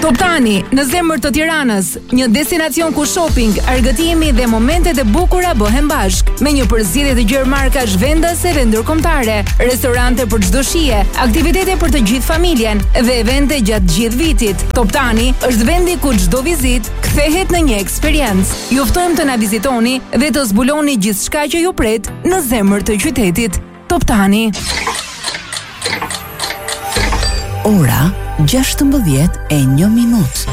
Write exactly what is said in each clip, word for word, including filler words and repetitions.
Top Tani, në zemër të Tiranës, një destinacion ku shopping, argëtimi dhe momentet e bukura bëhen bashk, me një përzierje të gjerë markash vendase dhe ndërkombëtare, restorante për çdo shije, aktivitete për të gjithë familjen dhe evente gjatë gjithë vitit. Top Tani është vendi ku çdo vizitë kthehet në një eksperiencë. Ju ftojmë të na vizitoni dhe të zbuloni gjithçka që ju pret në zemër të qytetit. Top Tani. Ora gjashtëmbëdhjetë e një minutë.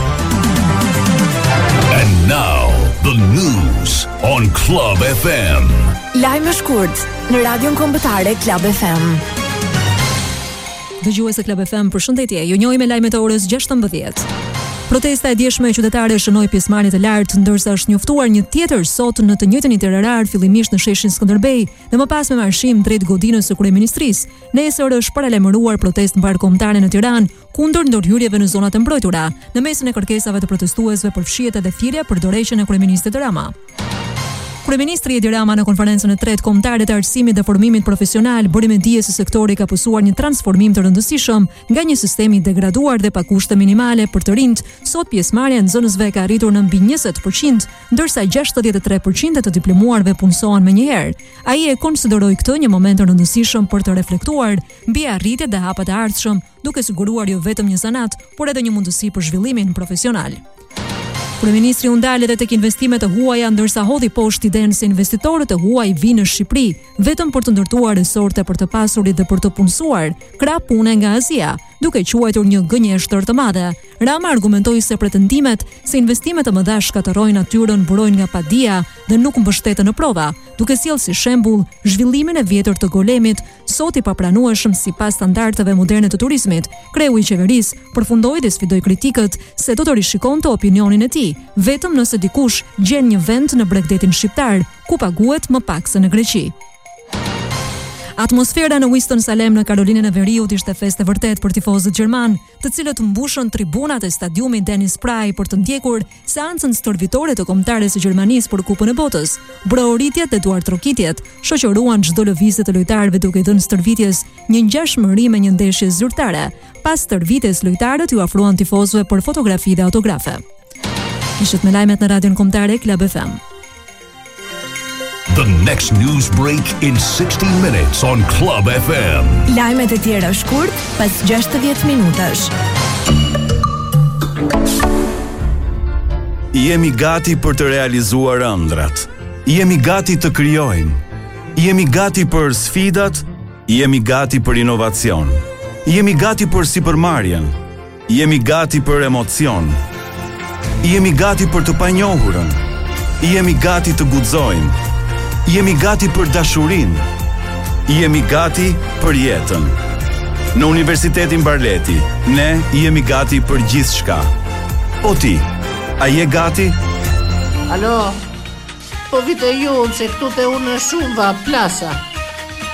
And now the news on Club F M. Lajme shkurt në Radion Kombëtare Club F M. Dëgjues e Club F M, përshëndetje. Ju njohim me lajmet e orës gjashtëmbëdhjetë. Protesta e djeshme e qytetarëve shënoi pjesëmarrje të lartë, ndërsa është njoftuar një tjetër sot në të njëjtën itinerar, fillimisht në sheshin Skënderbej dhe më pas me marshim drejt godinës së kryeministrisë. Nesër është paralajmëruar protestë mbarkombëtare në Tiranë kundër ndërhyrjeve në zonat e mbrojtura. Në mesin e kërkesave të protestuesve përfshihet edhe thirrja për dorëheqjen e kryeministit Rama. Kryeministri Edi Rama në konferencën e tretë kombëtare të arsimit dhe formimit profesional bëri me dije se sektori ka pësuar një transformim të rëndësishëm nga një sistem i degraduar dhe pa kushte minimale për të rinjt. Sot pjesëmarrja e nxënësve ka arritur në mbi njëzet përqind, ndërsa gjashtëdhjetë e tre përqind të diplomuarve punësohen menjëherë. Ai e konsideroi këtë një moment të rëndësishëm për të reflektuar mbi arritjet dhe hapat e ardhshëm, duke siguruar jo vetëm një zanat, por edhe një mundësi për zhvillimin profesional. Kryeministri u ndal edhe tek investimet e huaja, ndërsa hodhi poshtë idenë se investitorët e huaj vinë në Shqipëri vetëm për të ndërtuar resorte për të pasurit dhe për të punësuar krah pune nga Azia, duke quajtur një gënjeshtër të madhe. Rama argumentoi se pretendimet se investimet e mëdha shkatërrojnë natyrën burojnë nga padia dhe nuk mbështeten në prova, duke sjellë si shembull zhvillimin e vjetër të golemit, sot i papranueshëm sipas standardeve moderne të turizmit. Kreu i qeverisë përfundoi dhe sfidoi kritikët se do të rishikonte opinionin e tij, vetëm nëse dikush gjen një vend në Bregdetin shqiptar, ku paguhet më pak se në Greqi. Atmosfera në Winston-Salem në Karolinën e Veriut ishte festë vërtet për tifozët gjerman, të cilët mbushën tribunat e stadiumit Dennis Praë për të ndjekur seancën stërvitore të kombëtares së Gjermanisë për Kupën e Botës. Brohoritjet dhe duartrokitjet shoqëruan çdo lëvizje të lojtarëve duke i dhënë stërvitjes një ngjashmëri me një ndeshje zyrtare. Pas stërvitjes, lojtarët ju afruan tifozëve për fotografi dhe autografe. Ishit me lajmet në Radion Kombëtare Club F M. The next news break in sixty minutes on Club F M. Lajmet e tjera shkurt pas gjashtëdhjetë minutash. Jemi gati për të realizuar ëndrat. Jemi gati të krijojmë. Jemi gati për sfidat, jemi gati për inovacion. Jemi gati për sipërmarrjen. Jemi gati për emocion. Jemi gati për të panjohurën. Jemi gati të guxojmë. Jemi gati për dashurinë. Jemi gati për jetën. Në Universitetin Barleti, ne jemi gati për gjithçka. O ti, a je gati? Alo, po vite ju se këtu te unë shumë va plasa.